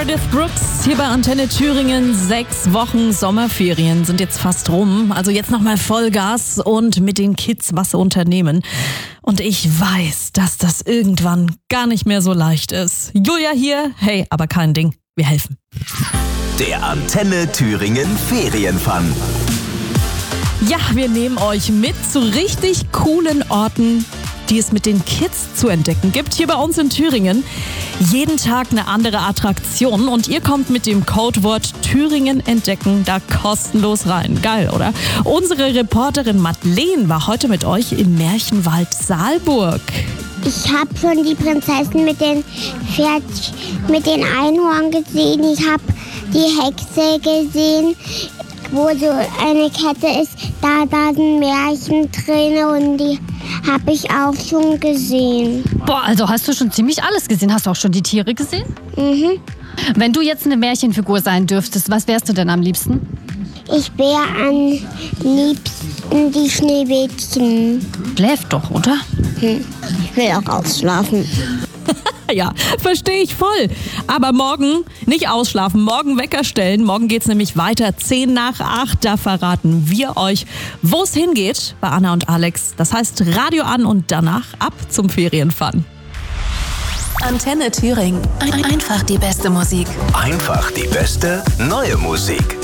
Meredith Brooks hier bei Antenne Thüringen. 6 Wochen Sommerferien sind jetzt fast rum. Also jetzt nochmal Vollgas und mit den Kids was unternehmen. Und ich weiß, dass das irgendwann gar nicht mehr so leicht ist. Julia hier, hey, aber kein Ding, wir helfen. Der Antenne Thüringen Ferienfun. Ja, wir nehmen euch mit zu richtig coolen Orten, die es mit den Kids zu entdecken gibt. Hier bei uns in Thüringen jeden Tag eine andere Attraktion und ihr kommt mit dem Codewort Thüringen entdecken da kostenlos rein. Geil, oder? Unsere Reporterin Madeleine war heute mit euch im Märchenwald Saalburg. Ich habe schon die Prinzessin mit den Einhorn gesehen. Ich habe die Hexe gesehen, wo so eine Kette ist. Da sind Märchen drin und die habe ich auch schon gesehen. Boah, also hast du schon ziemlich alles gesehen. Hast du auch schon die Tiere gesehen? Mhm. Wenn du jetzt eine Märchenfigur sein dürftest, was wärst du denn am liebsten? Ich wäre am liebsten die Schneewittchen. Schläft doch, oder? Ich will auch ausschlafen. Ja, verstehe ich voll. Aber morgen nicht ausschlafen, morgen Wecker stellen. Morgen geht's nämlich weiter, 10 nach 8. Da verraten wir euch, wo es hingeht bei Anna und Alex. Das heißt Radio an und danach ab zum Ferienfun. Antenne Thüringen. Einfach die beste Musik. Einfach die beste neue Musik.